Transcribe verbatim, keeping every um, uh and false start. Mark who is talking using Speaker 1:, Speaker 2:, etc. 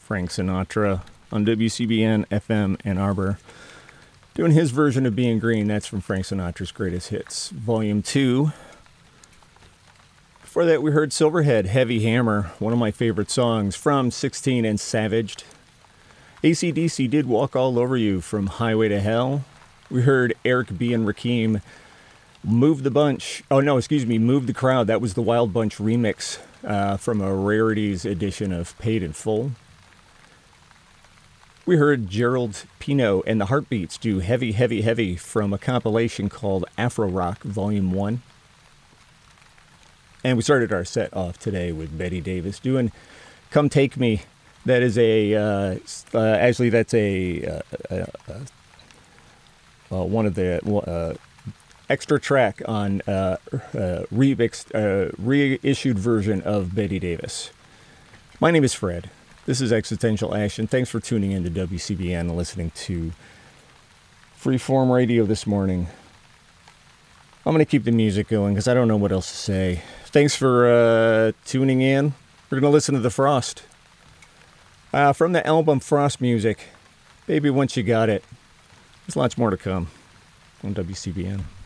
Speaker 1: Frank Sinatra on W C B N F M Ann Arbor. Doing his version of Being Green. That's from Frank Sinatra's Greatest Hits, Volume two. Before that, we heard Silverhead, Heavy Hammer, one of my favorite songs from sixteen and Savaged. A C D C did Walk All Over You from Highway to Hell. We heard Eric B. and Rakim, Move the Bunch. Oh, no, excuse me, Move the Crowd. That was the Wild Bunch remix uh, from a Rarities edition of Paid in Full. We heard Gerald Pino and the Heartbeats do Heavy, Heavy, Heavy from a compilation called Afro Rock, Volume one. And we started our set off today with Betty Davis doing Come Take Me. That is a, uh, uh, actually that's a, uh, uh, uh, one of the uh, extra track on uh, uh, remixed, uh, reissued version of Betty Davis. My name is Fred. This is Existential Action. Thanks for tuning in to W C B N and listening to Freeform Radio this morning. I'm going to keep the music going because I don't know what else to say. Thanks for uh, tuning in. We're going to listen to The Frost. Uh, from the album Frost Music. Baby, once you got it. There's lots more to come on W C B N.